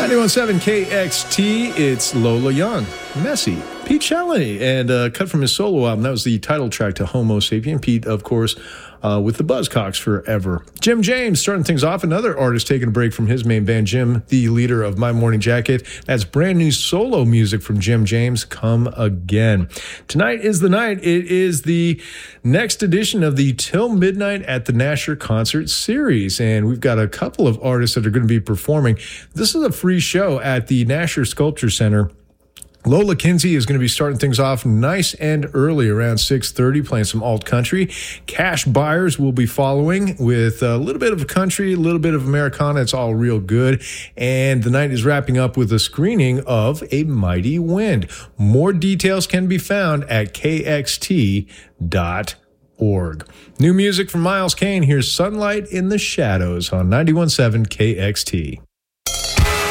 91.7 KXT, it's Lola Young, Messy, Pete Shelley, and cut from his solo album. That was the title track to Homo Sapien. Pete, of course, with the Buzzcocks forever. Jim James starting things off, another artist taking a break from his main band. Jim, the leader of My Morning Jacket. That's brand new solo music from Jim James, Come Again. Tonight is the night. It is the next edition of the Till Midnight at the Nasher concert series, and we've got a couple of artists that are going to be performing. This is a free show at the Nasher Sculpture Center. Lola Kinsey is going to be starting things off nice and early around 6:30, playing some alt country. Cash Byers will be following with a little bit of country, a little bit of Americana. It's all real good. And the night is wrapping up with a screening of A Mighty Wind. More details can be found at kxt.org. New music from Miles Kane. Here's Sunlight in the Shadows on 91.7 KXT.